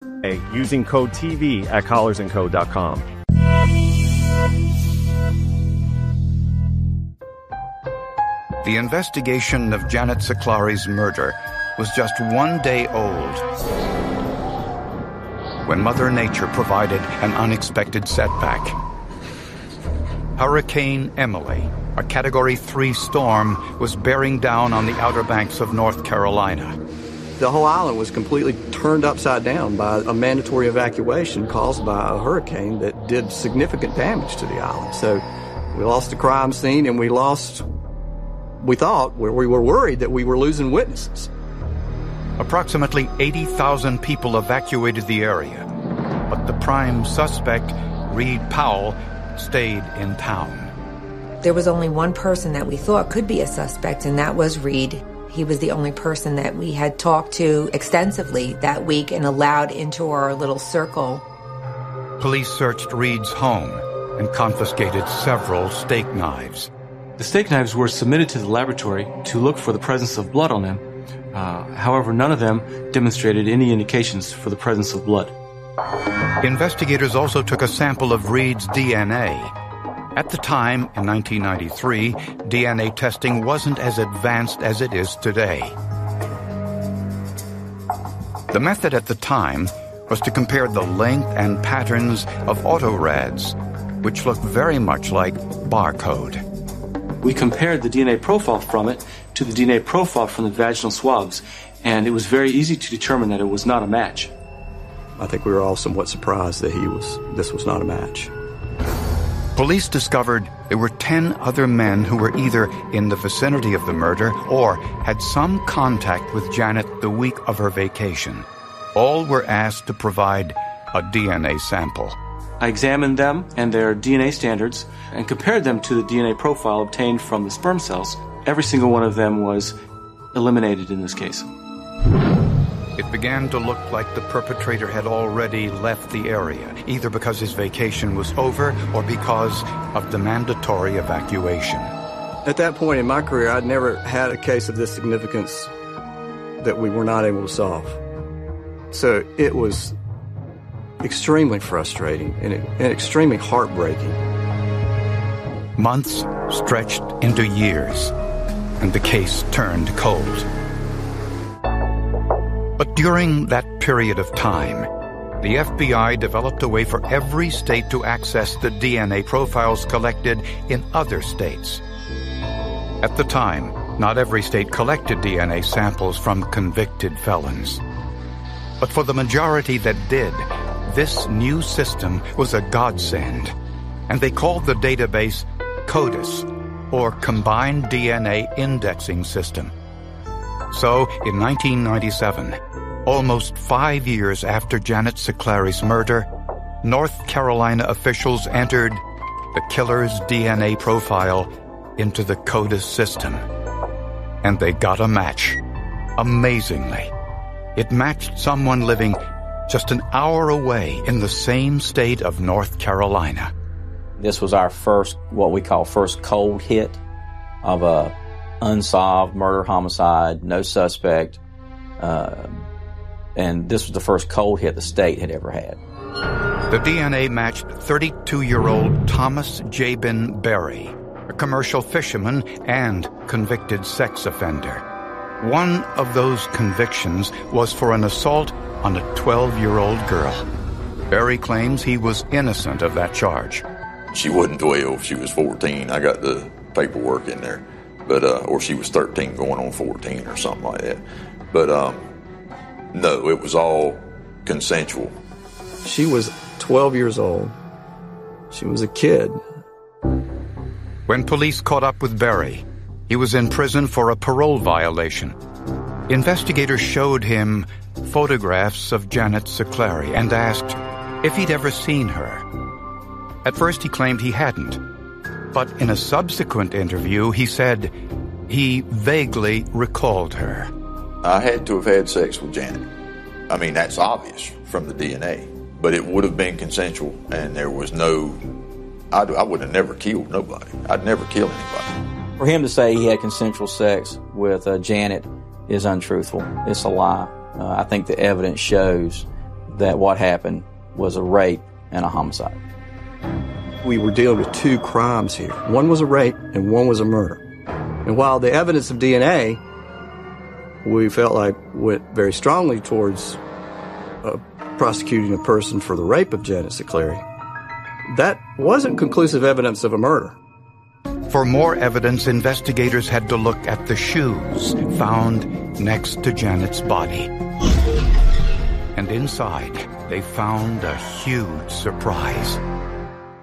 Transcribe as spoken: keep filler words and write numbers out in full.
using code T V at collars and co dot com. The investigation of Janet Siclari's murder was just one day old when Mother Nature provided an unexpected setback. Hurricane Emily, a Category three storm, was bearing down on the Outer Banks of North Carolina. The whole island was completely turned upside down by a mandatory evacuation caused by a hurricane that did significant damage to the island. So we lost the crime scene, and we lost, we thought, we were worried that we were losing witnesses. Approximately eighty thousand people evacuated the area, but the prime suspect, Reed Powell, stayed in town. There was only one person that we thought could be a suspect, and that was Reed. He was the only person that we had talked to extensively that week and allowed into our little circle. Police searched Reed's home and confiscated several steak knives. The steak knives were submitted to the laboratory to look for the presence of blood on them. Uh, however, none of them demonstrated any indications for the presence of blood. Investigators also took a sample of Reed's D N A. At the time, in nineteen ninety-three, D N A testing wasn't as advanced as it is today. The method at the time was to compare the length and patterns of autorads, which looked very much like barcode. We compared the D N A profile from it to the D N A profile from the vaginal swabs, and it was very easy to determine that it was not a match. I think we were all somewhat surprised that he was, this was not a match. Police discovered there were ten other men who were either in the vicinity of the murder or had some contact with Janet the week of her vacation. All were asked to provide a D N A sample. I examined them and their D N A standards and compared them to the D N A profile obtained from the sperm cells. Every single one of them was eliminated in this case. It began to look like the perpetrator had already left the area, either because his vacation was over or because of the mandatory evacuation. At that point in my career, I'd never had a case of this significance that we were not able to solve. So it was extremely frustrating and, and extremely heartbreaking. Months stretched into years, and the case turned cold. But during that period of time, the F B I developed a way for every state to access the D N A profiles collected in other states. At the time, not every state collected D N A samples from convicted felons. But for the majority that did, this new system was a godsend, and they called the database CODIS, or Combined D N A Indexing System. So, in nineteen ninety-seven, almost five years after Janet Siclari's murder, North Carolina officials entered the killer's D N A profile into the CODIS system. And they got a match. Amazingly, it matched someone living just an hour away in the same state of North Carolina. This was our first, what we call first cold hit of a unsolved murder homicide, no suspect, uh, and this was the first cold hit the state had ever had. The D N A matched thirty-two-year-old Thomas Jabin Berry, a commercial fisherman and convicted sex offender. One of those convictions was for an assault on a twelve-year-old girl. Berry claims he was innocent of that charge. She wasn't twelve, she was fourteen. I got the paperwork in there. But, uh, or she was thirteen going on fourteen or something like that. But, um, no, it was all consensual. She was twelve years old. She was a kid. When police caught up with Berry, he was in prison for a parole violation. Investigators showed him photographs of Janet Siclari and asked if he'd ever seen her. At first he claimed he hadn't. But in a subsequent interview, he said he vaguely recalled her. I had to have had sex with Janet. I mean, that's obvious from the D N A. But it would have been consensual, and there was no... I'd, I would have never killed nobody. I'd never kill anybody. For him to say he had consensual sex with uh, Janet is untruthful. It's a lie. Uh, I think the evidence shows that what happened was a rape and a homicide. We were dealing with two crimes here. One was a rape and one was a murder. And while the evidence of D N A, we felt like went very strongly towards uh, prosecuting a person for the rape of Janet Siclari, that wasn't conclusive evidence of a murder. For more evidence, investigators had to look at the shoes found next to Janet's body. And inside, they found a huge surprise.